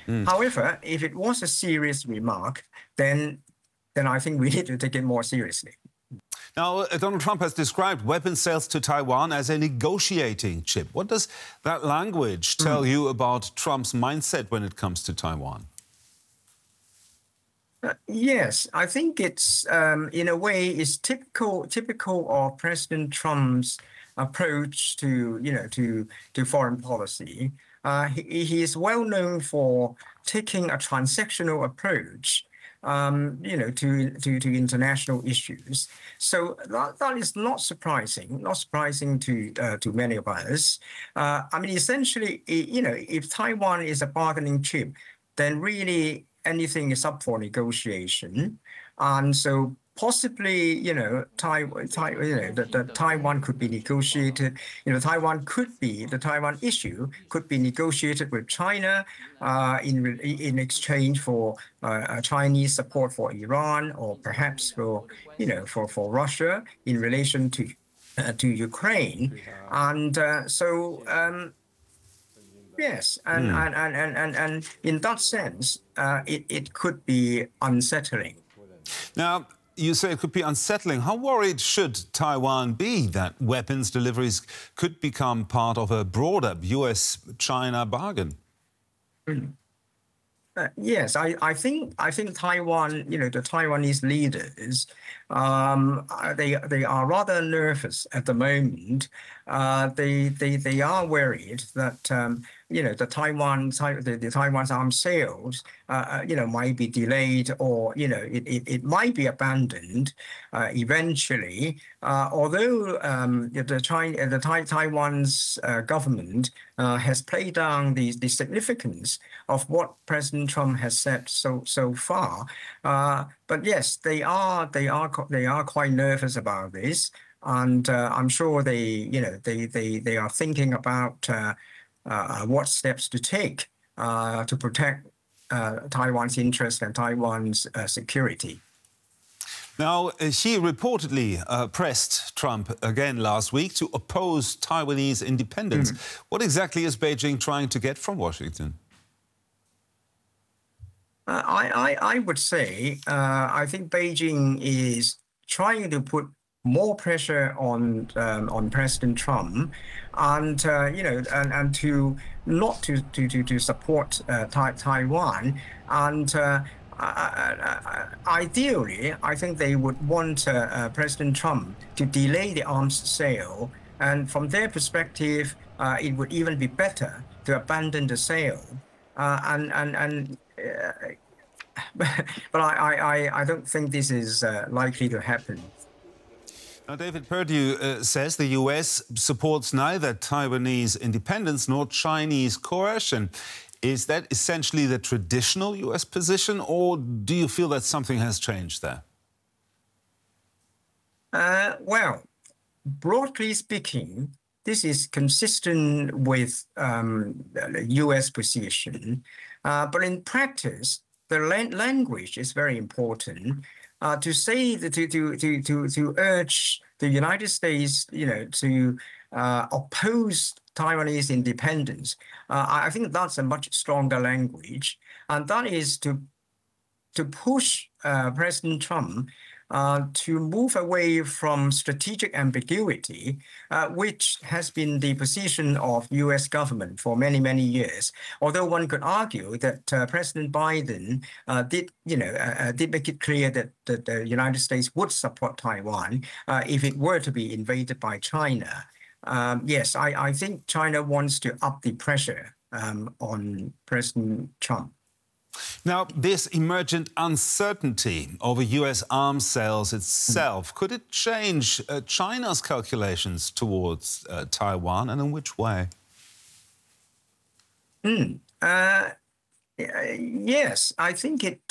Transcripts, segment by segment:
However, if it was a serious remark, then I think we need to take it more seriously. Now, Donald Trump has described weapons sales to Taiwan as a negotiating chip. What does that language tell you about Trump's mindset when it comes to Taiwan? Yes, I think it's in a way is typical of President Trump's approach to to foreign policy. He is well known for taking a transactional approach, to international issues. So that is not surprising to many of us. I mean, essentially, if Taiwan is a bargaining chip, then really anything is up for negotiation, and so possibly, the Taiwan could be negotiated. The Taiwan issue could be negotiated with China in exchange for Chinese support for Iran, or perhaps for Russia in relation to Ukraine, and yes, and in that sense, it could be unsettling. Now, you say it could be unsettling. How worried should Taiwan be that weapons deliveries could become part of a broader US-China bargain? Yes, I think Taiwan, the Taiwanese leaders, they are rather nervous at the moment. They are worried that the Taiwan's arms sales might be delayed, or it might be abandoned eventually. Although Taiwan's government has played down the significance of what President Trump has said so far, but yes, they are quite nervous about this, and I'm sure they are thinking about what steps to take to protect Taiwan's interest and Taiwan's security. Now, Xi reportedly pressed Trump again last week to oppose Taiwanese independence. What exactly is Beijing trying to get from Washington? I would say I think Beijing is trying to put more pressure on President Trump, and and to not to support Taiwan, and ideally, I think they would want President Trump to delay the arms sale, and from their perspective, it would even be better to abandon the sale, but I don't think this is likely to happen. Now, David Perdue says the US supports neither Taiwanese independence nor Chinese coercion. Is that essentially the traditional US position, or do you feel that something has changed there? Well, broadly speaking, this is consistent with the US position, but in practice, the language is very important. To say that to urge the United States, to oppose Taiwanese independence, I think that's a much stronger language, and that is to push President Trump to move away from strategic ambiguity, which has been the position of U.S. government for many years. Although one could argue that President Biden did make it clear that the United States would support Taiwan if it were to be invaded by China. Yes, I think China wants to up the pressure on President Trump. Now, this emergent uncertainty over US arms sales itself, could it change China's calculations towards Taiwan, and in which way? Yes, I think it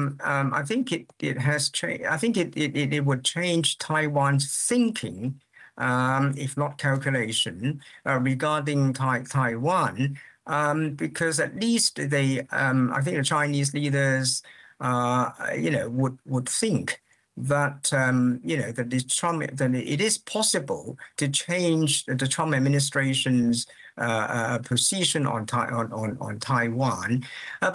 has changed. I think it would change Taiwan's thinking, if not calculation, regarding Taiwan. Because at least I think the Chinese leaders, would think that that it is possible to change the Trump administration's position on Taiwan.